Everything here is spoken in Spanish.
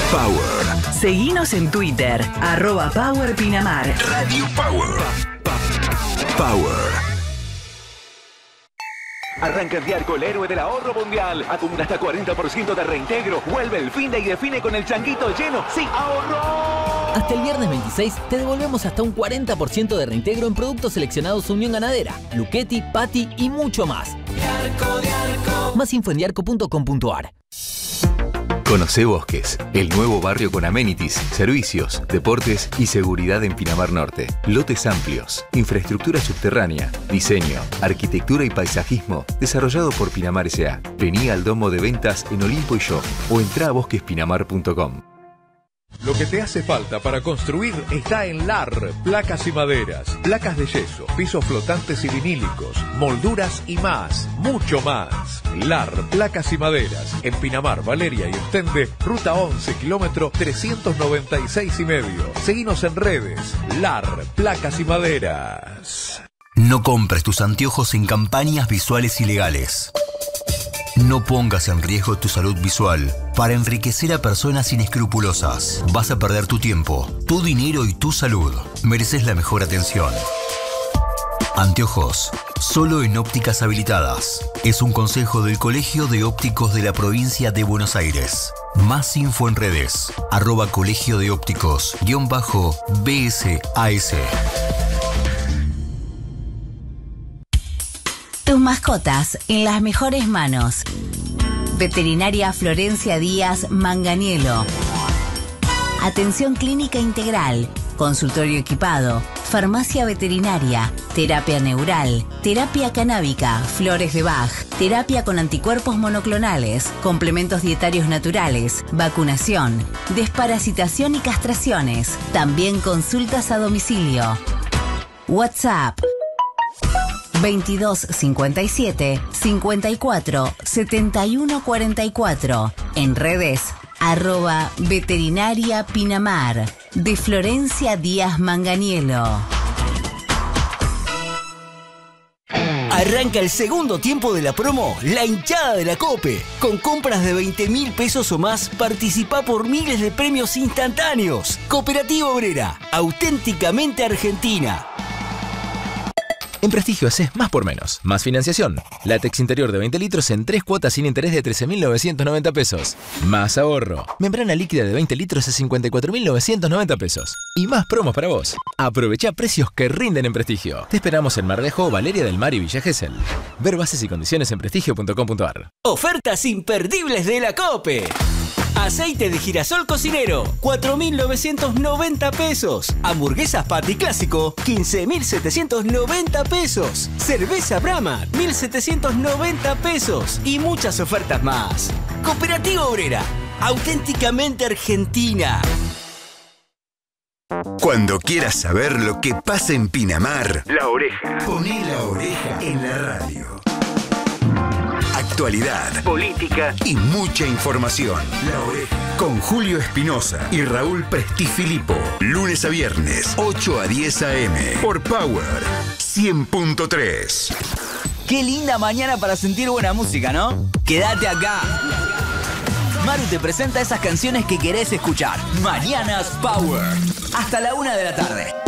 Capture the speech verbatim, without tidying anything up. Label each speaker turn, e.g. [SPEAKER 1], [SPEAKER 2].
[SPEAKER 1] Power.
[SPEAKER 2] Seguinos en Twitter, arroba Power Pinamar.
[SPEAKER 1] Radio Power. Power.
[SPEAKER 3] Arranca en Diarco el héroe del ahorro mundial. Acumula hasta cuarenta por ciento de reintegro. Vuelve el fin de y define con el changuito lleno. ¡Sí, ahorró!
[SPEAKER 4] Hasta el viernes veintiséis te devolvemos hasta un cuarenta por ciento de reintegro en productos seleccionados Unión Ganadera, Luchetti, Patti y mucho más. Diarco, Diarco. Más info en diarco punto com punto ar.
[SPEAKER 5] Conocé Bosques, el nuevo barrio con amenities, servicios, deportes y seguridad en Pinamar Norte. Lotes amplios, infraestructura subterránea, diseño, arquitectura y paisajismo, desarrollado por Pinamar S A. Vení al domo de ventas en Olimpo y Yo o entrá a bosques pinamar punto com.
[SPEAKER 6] Lo que te hace falta para construir está en L A R, placas y maderas, placas de yeso, pisos flotantes y vinílicos, molduras y más, mucho más. L A R, placas y maderas, en Pinamar, Valeria y Ostende, ruta once, kilómetro trescientos noventa y seis y medio. Seguinos en redes, L A R, placas y maderas.
[SPEAKER 7] No compres tus anteojos en campañas visuales ilegales. No pongas en riesgo tu salud visual para enriquecer a personas inescrupulosas. Vas a perder tu tiempo, tu dinero y tu salud. Mereces la mejor atención. Anteojos, solo en ópticas habilitadas. Es un consejo del Colegio de Ópticos de la Provincia de Buenos Aires. Más info en redes, arroba Colegio de Ópticos, guión bajo B S A S.
[SPEAKER 8] Tus mascotas en las mejores manos. Veterinaria Florencia Díaz Manganiello. Atención clínica integral, consultorio equipado, farmacia veterinaria, terapia neural, terapia canábica, flores de Bach, terapia con anticuerpos monoclonales, complementos dietarios naturales, vacunación, desparasitación y castraciones. También consultas a domicilio. WhatsApp veintidós cincuenta y siete cincuenta y cuatro setenta y uno cuarenta y cuatro. En redes, arroba veterinaria Pinamar, de Florencia Díaz Manganiello.
[SPEAKER 9] Arranca el segundo tiempo de la promo La Hinchada de la Cope. Con compras de veinte mil pesos o más, participa por miles de premios instantáneos. Cooperativa Obrera, auténticamente argentina.
[SPEAKER 5] En Prestigio haces más por menos. Más financiación. Látex interior de veinte litros en tres cuotas sin interés de trece mil novecientos noventa pesos. Más ahorro. Membrana líquida de veinte litros a cincuenta y cuatro mil novecientos noventa pesos. Y más promos para vos. Aprovecha precios que rinden en Prestigio. Te esperamos en Mardejo, Valeria del Mar y Villa Gesell. Ver bases y condiciones en prestigio punto com punto ar.
[SPEAKER 9] Ofertas imperdibles de la Cope. Aceite de girasol cocinero, cuatro mil novecientos noventa pesos. Hamburguesas Patty Clásico, quince mil setecientos noventa pesos. Cerveza Brahma, mil setecientos noventa pesos. Y muchas ofertas más. Cooperativa Obrera, auténticamente argentina.
[SPEAKER 1] Cuando quieras saber lo que pasa en Pinamar,
[SPEAKER 3] La Oreja.
[SPEAKER 1] poné La Oreja en la radio. Actualidad,
[SPEAKER 3] Política
[SPEAKER 1] y mucha información. La Oreja. Con Julio Espinosa y Raúl Prestifilipo. Lunes a viernes, ocho a diez a eme. Por Power cien punto tres.
[SPEAKER 9] Qué linda mañana para sentir buena música, ¿no? Quédate acá. Maru te presenta esas canciones que querés escuchar. Mañanas Power. Hasta la una de la tarde.